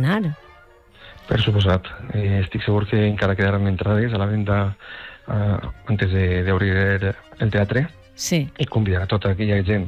anar. Per suposat. Estic segur que encara quedaran entrades a la venda antes d'obrir el teatre Sí. i convidar a tota aquella gent